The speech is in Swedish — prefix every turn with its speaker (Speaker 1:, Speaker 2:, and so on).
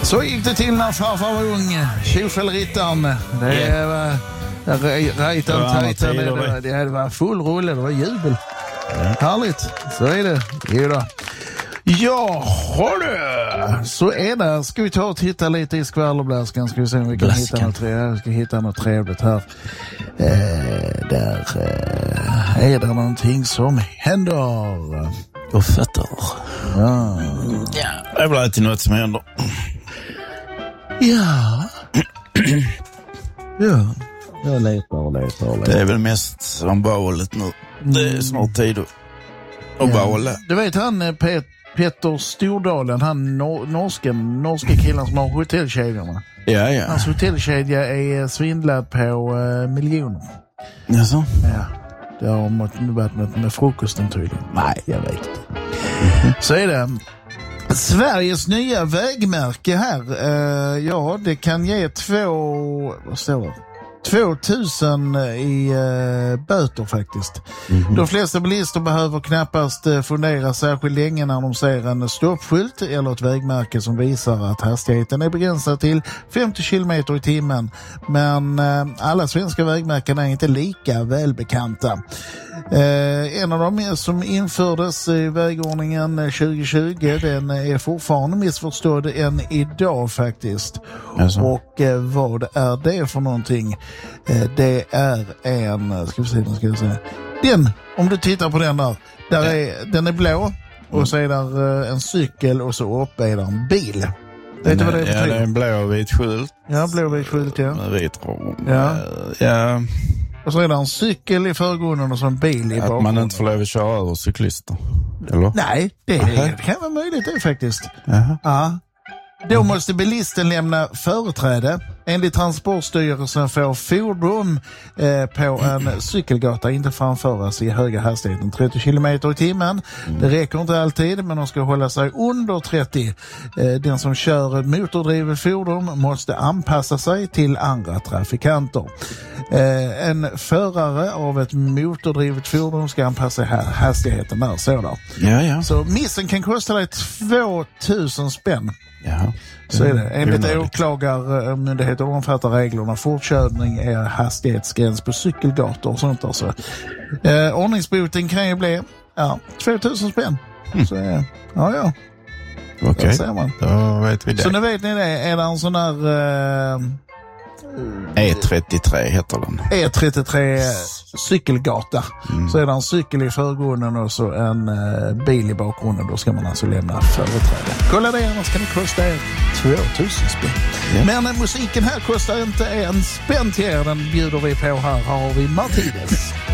Speaker 1: Så gick det till när farfar var ung. Tjofellrittaren. Det var full rulle, det var jubel. Härligt, så är det. Jaha du, så är det. Ska vi ta och titta lite i skvallerbläskan. Ska vi se om vi kan hitta något trevligt här. Där är det någonting som händer.
Speaker 2: Och fötter.
Speaker 1: Ja,
Speaker 2: det är väl alltid något som händer.
Speaker 1: Ja. Jag letar.
Speaker 2: Det är väl mest som balet nu. Det är snart tid att bala.
Speaker 1: Du vet han Petter Stordalen, han norska killen som har hotellkedjorna.
Speaker 2: Ja.
Speaker 1: Hans hotellkedja är svindlad på miljoner.
Speaker 2: Jaså?
Speaker 1: Ja. Det har varit något med frukosten tydligen. Nej, jag vet inte. Så är det. Sveriges nya vägmärke här. Det kan ge 2000 i böter faktiskt. De flesta bilister behöver knappast fundera särskilt länge när de ser en stoppskylt eller ett vägmärke som visar att hastigheten är begränsad till 50 km i timmen. Men alla svenska vägmärken är inte lika välbekanta. En av dem som infördes i vägordningen 2020, den är fortfarande missförstådd än idag faktiskt.
Speaker 2: Alltså.
Speaker 1: Och vad är det för någonting? Det är en, ska vi se. Den, om du tittar på den den är blå och så är där en cykel och så uppe är där en bil. Vet du vad det betyder?
Speaker 2: Ja, det är en blå och vit skylt.
Speaker 1: Ja, blå och vit skylt, ja.
Speaker 2: Med vit rom.
Speaker 1: Ja. Och så är det en cykel i förgrunden och så en bil i bakgrunden.
Speaker 2: Att man inte får lov att köra över cyklister, eller?
Speaker 1: Nej, det kan vara möjligt det faktiskt.
Speaker 2: Jaha.
Speaker 1: Ja. Då måste bilisten lämna företräde. Enligt Transportstyrelsen får fordon på en cykelgata inte framföras i höga hastigheten 30 km i timmen. Det räcker inte alltid, men de ska hålla sig under 30. Den som kör ett motordrivet fordon måste anpassa sig till andra trafikanter. En förare av ett motordrivet fordon ska anpassa hastigheten där, så där.
Speaker 2: Ja.
Speaker 1: Så missen kan kosta dig 2000 spänn.
Speaker 2: Ja.
Speaker 1: Så är det. Enligt åklagarmyndigheter omfattar reglerna fortkörning är hastighetsgräns på cykelgator och sånt där. Så. Ordningsboten kan ju bli 2000 spänn. Så ja.
Speaker 2: Okej,
Speaker 1: man.
Speaker 2: då vet vi det.
Speaker 1: Så nu vet ni det. Är det en sån där
Speaker 2: E33 heter den.
Speaker 1: E33 cykelgata. Så är det en cykel i förgrunden och så en bil i bakgrunden. Då ska man alltså lämna företräde. Kolla det, annars kan det kosta 2000 spänn. Yeah. Men musiken här kostar inte en spänn till er. Den bjuder vi på här. Har vi Martinez.